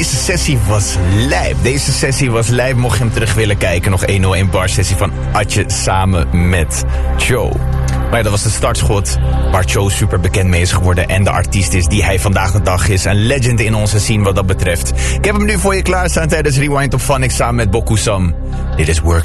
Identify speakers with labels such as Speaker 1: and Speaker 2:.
Speaker 1: Deze sessie was lijp. Mocht je hem terug willen kijken. Nog 101 bar sessie van Atje samen met Joe. Maar ja, dat was de startschot waar Joe super bekend mee is geworden. En de artiest is die hij vandaag de dag is. Een legend in onze scene wat dat betreft. Ik heb hem nu voor je klaarstaan tijdens Rewind op Phonics samen met Bokusam. Dit is Work